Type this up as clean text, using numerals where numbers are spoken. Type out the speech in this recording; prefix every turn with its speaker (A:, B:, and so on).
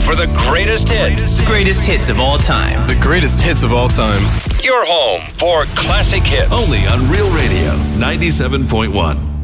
A: for the greatest hits.
B: The greatest hits of all time.
C: The greatest hits of all time.
A: Your home for classic hits.
D: Only on Real Radio 97.1.